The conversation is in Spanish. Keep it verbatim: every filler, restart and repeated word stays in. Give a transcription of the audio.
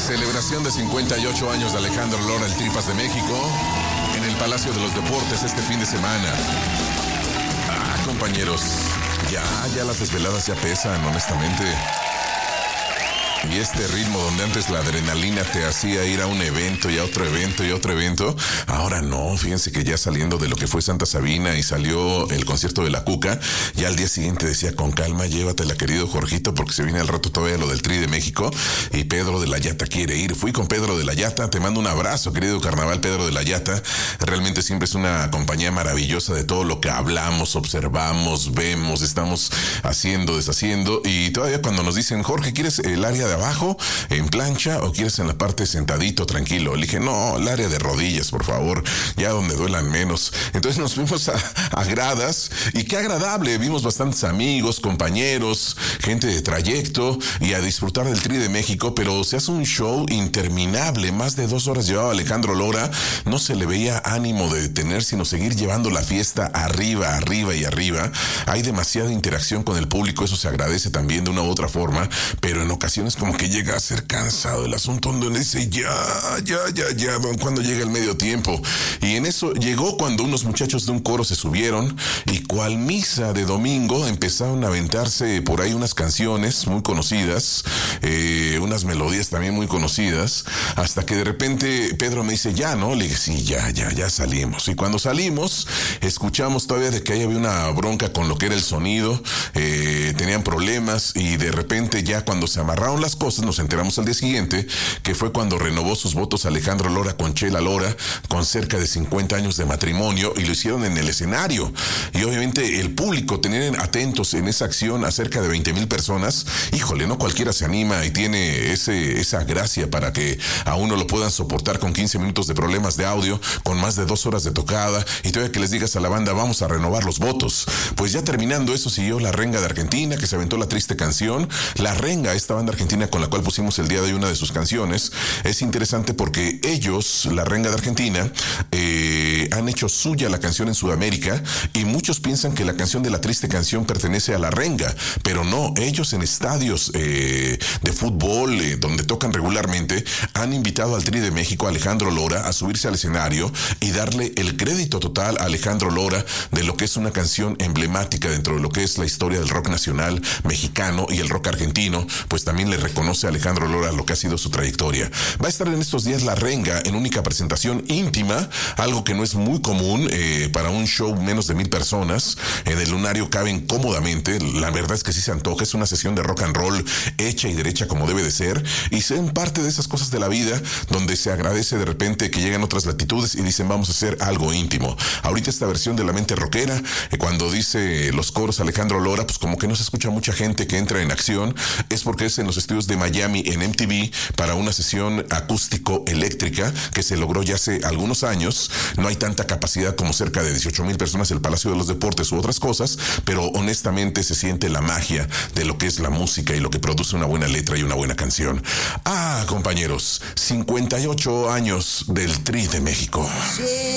Celebración de cincuenta y ocho años de Alejandro Lora, el Tripas de México, en el Palacio de los Deportes este fin de semana. Ah, compañeros, ya, ya las desveladas ya pesan, honestamente. Y este ritmo donde antes la adrenalina te hacía ir a un evento y a otro evento y a otro evento, ahora no. Fíjense que ya saliendo de lo que fue Santa Sabina y salió el concierto de la Cuca, ya al día siguiente decía, con calma, llévatela, querido Jorgito, porque se viene al rato todavía lo del Tri de México y Pedro de la Yata quiere ir. Fui con Pedro de la Yata, te mando un abrazo, querido carnaval Pedro de la Yata. Realmente siempre es una compañía maravillosa de todo lo que hablamos, observamos, vemos, estamos haciendo, deshaciendo, y todavía cuando nos dicen, Jorge, ¿quieres el área de abajo en plancha o quieres en la parte sentadito tranquilo? Le dije, no, el área de rodillas, por favor, ya donde duelan menos. Entonces nos fuimos a, a gradas, y qué agradable, vimos bastantes amigos, compañeros, gente de trayecto, y a disfrutar del Tri de México. Pero se hace un show interminable, más de dos horas llevaba Alejandro Lora, no se le veía ánimo de detener, sino seguir llevando la fiesta arriba, arriba y arriba. Hay demasiada interacción con el público, eso se agradece también de una u otra forma, pero en ocasiones como que llega a ser cansado el asunto, donde dice ya, ya, ya, ya, cuando llega el medio tiempo. Y en eso llegó cuando unos muchachos de un coro se subieron y cual misa de domingo empezaron a aventarse por ahí unas canciones muy conocidas, eh, unas melodías también muy conocidas, hasta que de repente Pedro me dice, ya, ¿no? Le dije, sí, ya, ya, ya salimos. Y cuando salimos, escuchamos todavía de que ahí había una bronca con lo que era el sonido, eh, tenían problemas, y de repente ya cuando se amarraron las cosas, nos enteramos al día siguiente que fue cuando renovó sus votos Alejandro Lora con Chela Lora, con cerca de cincuenta años de matrimonio, y lo hicieron en el escenario. Y obviamente el público, tenían atentos en esa acción a cerca de veinte mil personas. Híjole, no cualquiera se anima y tiene ese, esa gracia para que a uno lo puedan soportar con quince minutos de problemas de audio, con más de dos horas de tocada, y todavía que les digas a la banda, vamos a renovar los votos. Pues ya terminando eso, siguió La Renga de Argentina, que se aventó La Triste Canción. La Renga, esta banda argentina con la cual pusimos el día de hoy una de sus canciones, es interesante porque ellos, La Renga de Argentina, eh, han hecho suya la canción en Sudamérica, y muchos piensan que la canción de La Triste Canción pertenece a La Renga, pero no. Ellos en estadios eh, de fútbol, eh, donde tocan regularmente, han invitado al Tri de México, a Alejandro Lora, a subirse al escenario y darle el crédito total a Alejandro Lora de lo que es una canción emblemática dentro de lo que es la historia del rock nacional mexicano y el rock argentino. Pues también le reconoce a Alejandro Lora lo que ha sido su trayectoria. Va a estar en estos días La Renga en única presentación íntima, algo que no es muy común eh, para un show menos de mil personas. En el Lunario caben cómodamente. La verdad es que sí se antoja. Es una sesión de rock and roll hecha y derecha como debe de ser, y son parte de esas cosas de la vida donde se agradece de repente que llegan otras latitudes y dicen, vamos a hacer algo íntimo. Ahorita esta versión de La Mente Rockera, eh, cuando dice los coros Alejandro Lora, pues como que no se escucha mucha gente que entra en acción. Es porque es en los estudios de Miami, en M T V, para una sesión acústico-eléctrica que se logró ya hace algunos años. No hay tanta capacidad como cerca de dieciocho mil personas el Palacio de los Deportes u otras cosas, pero honestamente se siente la magia de lo que es la música y lo que produce una buena letra y una buena canción. Ah, compañeros, cincuenta y ocho años del Tri de México.